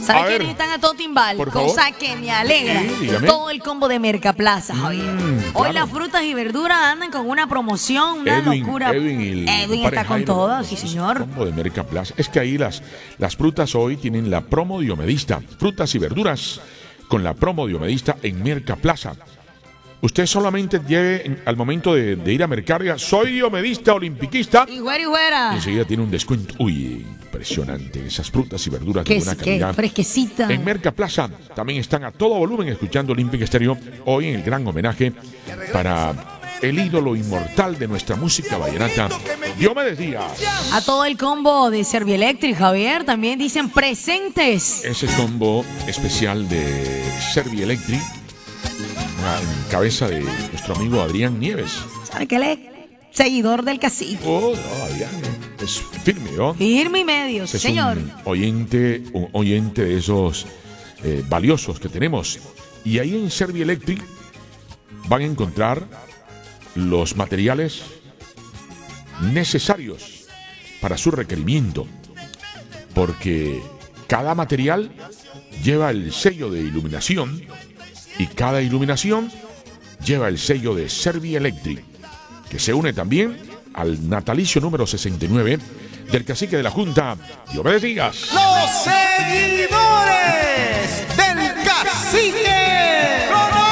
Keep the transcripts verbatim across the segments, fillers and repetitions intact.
¿Sabes quiénes están a todo timbal? Cosa que me alegra. Sí, todo el combo de Mercaplaza, Javier. Mm, Hoy claro. Las frutas y verduras andan con una promoción, una Edwin, locura. Edwin, el Edwin está con todo, sí señor. El combo de Mercaplaza. Es que ahí las, las frutas hoy tienen la promo diomedista. Frutas y verduras con la promo diomedista en Mercaplaza. Usted solamente lleve al momento de, de ir a Mercarga, soy diomedista, olimpiquista. Y güera y güera. Y enseguida tiene un descuento. Uy, impresionante. Esas frutas y verduras de buena calidad. Qué fresquecita. En Mercaplaza también están a todo volumen escuchando Olympic Estéreo. Hoy en el gran homenaje para el ídolo inmortal de nuestra música vallenata, Diomedes Díaz. A todo el combo de Servielectric, Javier, también dicen presentes. Ese combo especial de Servielectric, en cabeza de nuestro amigo Adrián Nieves. ¿Sabe qué? Él es seguidor del cacique. Oh, no, Adrián es firme, ¿no? Firme y medio, es señor. Un oyente, un oyente de esos eh, valiosos que tenemos. Y ahí en Servielectric van a encontrar los materiales necesarios para su requerimiento, porque cada material lleva el sello de iluminación y cada iluminación lleva el sello de Servielectric, que se une también al natalicio número sesenta y nueve del cacique de la Junta, Diomedes Díaz. Los seguidores del cacique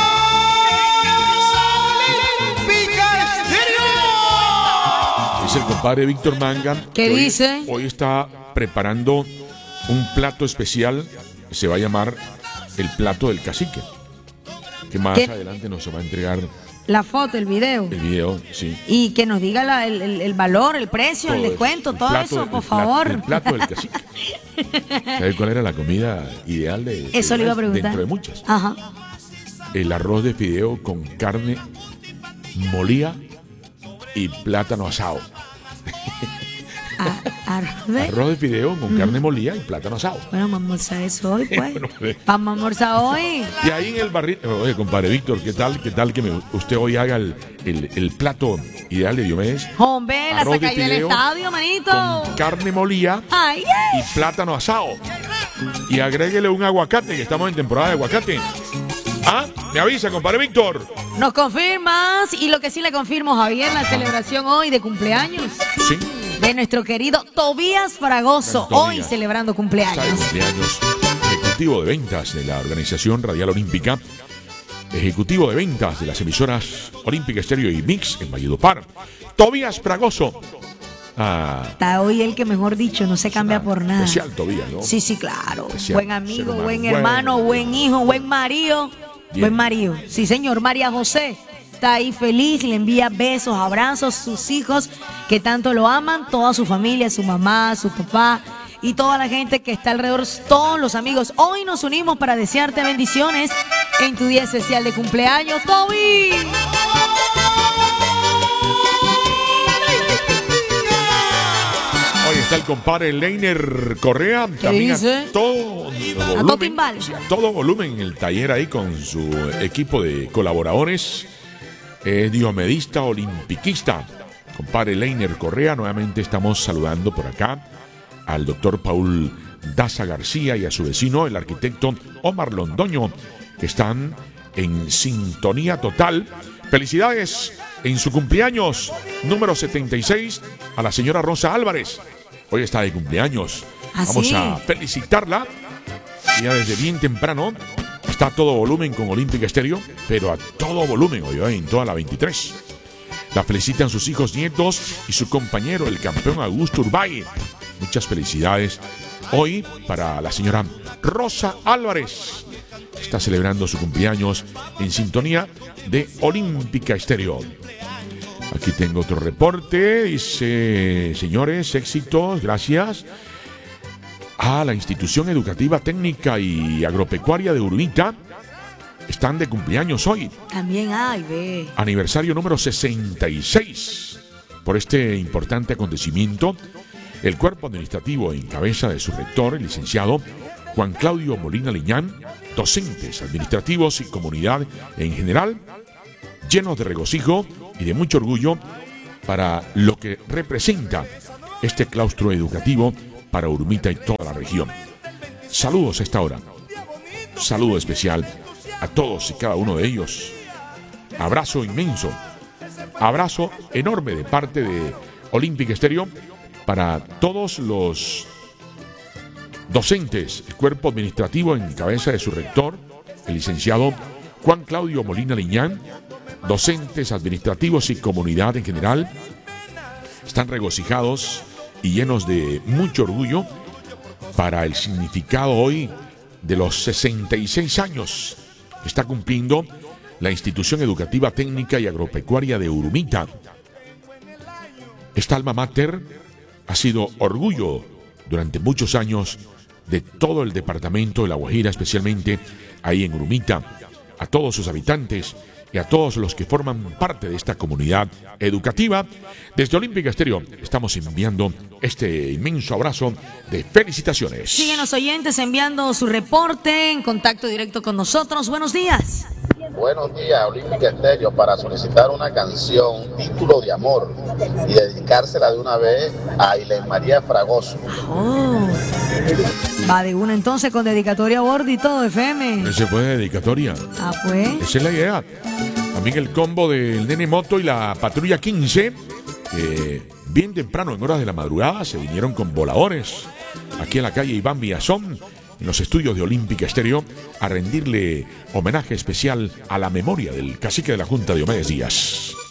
Olímpica Estéreo. Es el compadre Víctor Manga. ¿Qué hoy, dice? Hoy está preparando un plato especial que se va a llamar el plato del cacique, que más ¿Qué? adelante nos va a entregar la foto, el video. El video, sí. Y que nos diga la, el, el, el valor, el precio, todo el descuento, el todo plato, eso, por el favor. Plato, el plato del cacique. ¿Sabe cuál era la comida ideal de Eso de, le iba a preguntar. Dentro de muchas. Ajá. El arroz de fideo con carne molida y plátano asado. A, arroz, de... arroz de fideo con mm. carne molida y plátano asado. Bueno, vamos a almorzar eso hoy, pues. bueno, vamos a almorzar hoy. Y ahí en el barril. Oye, compadre Víctor, ¿qué tal? ¿Qué tal que me, usted hoy haga el, el, el plato ideal de Diomedes? Hombre, la saca ahí del estadio, manito. Con carne molida Ay, y plátano asado. Y agréguele un aguacate, que estamos en temporada de aguacate. Ah, me avisa, compadre Víctor. Nos confirmas. Y lo que sí le confirmo, Javier, la celebración hoy de cumpleaños. Sí. De nuestro querido Tobías Fragoso, Tobías. Hoy celebrando cumpleaños. Está de cumpleaños, ejecutivo de ventas de la Organización Radial Olímpica, ejecutivo de ventas de las emisoras Olímpica Estéreo y Mix en Valledupar. Tobías Fragoso. Ah, está hoy el que, mejor dicho, no se cambia por nada. Especial Tobías, ¿no? Sí, sí, claro. Especial, buen amigo, hermano, buen hermano, buen, buen hijo, buen marido. Bien. Buen marido. Sí, señor. María José está ahí feliz, le envía besos, abrazos, sus hijos que tanto lo aman, toda su familia, su mamá, su papá y toda la gente que está alrededor, todos los amigos. Hoy nos unimos para desearte bendiciones en tu día especial de cumpleaños, Toby. Hoy está el compadre Leiner Correa, ¿Qué también dice? A todo volumen, a todo volumen en el taller ahí con su equipo de colaboradores. Eh, diomedista, olimpiquista, compadre Leiner Correa. Nuevamente estamos saludando por acá al doctor Paul Daza García y a su vecino, el arquitecto Omar Londoño, que están en sintonía total. Felicidades en su cumpleaños número setenta y seis a la señora Rosa Álvarez. Hoy está de cumpleaños. ¿Ah, Vamos sí? a felicitarla. Ya desde bien temprano está a todo volumen con Olímpica Estéreo, pero a todo volumen hoy, hoy en toda la veintitrés. La felicitan sus hijos, nietos y su compañero, el campeón Augusto Urbay. Muchas felicidades hoy para la señora Rosa Álvarez. Está celebrando su cumpleaños en sintonía de Olímpica Estéreo. Aquí tengo otro reporte. Dice, señores, éxitos, gracias a la institución educativa técnica y agropecuaria de Urumita. Están de cumpleaños hoy. También hay, ve. Aniversario número sesenta y seis. Por este importante acontecimiento, el cuerpo administrativo en cabeza de su rector, el licenciado Juan Claudio Molina Liñán, docentes, administrativos y comunidad en general, llenos de regocijo y de mucho orgullo para lo que representa este claustro educativo para Urumita y toda la región. saludos a esta hora. Saludo especial a todos y cada uno de ellos. Abrazo inmenso. Abrazo enorme de parte de Olímpica Estéreo para todos los docentes, el cuerpo administrativo en cabeza de su rector, el licenciado Juan Claudio Molina Liñán, docentes, administrativos y comunidad en general. Están regocijados y llenos de mucho orgullo para el significado hoy de los sesenta y seis años que está cumpliendo la institución educativa técnica y agropecuaria de Urumita. Esta alma mater ha sido orgullo durante muchos años de todo el departamento de La Guajira, especialmente ahí en Urumita, a todos sus habitantes y a todos los que forman parte de esta comunidad educativa. Desde Olímpica Estéreo estamos enviando este inmenso abrazo de felicitaciones. Siguen los oyentes enviando su reporte en contacto directo con nosotros. Buenos días. Buenos días, Olímpica Estéreo, para solicitar una canción, Título de Amor, y dedicársela de una vez a Ilen María Fragoso. Oh. Va de una entonces con dedicatoria a bordo y todo, F M. ¿Se puede dedicatoria? Ah, pues. Esa es la idea. También el combo del Nene Moto y la Patrulla quince, que bien temprano, en horas de la madrugada, se vinieron con voladores aquí en la calle Iván Villazón, en los estudios de Olímpica Estéreo, a rendirle homenaje especial a la memoria del cacique de la Junta, Diomedes Díaz.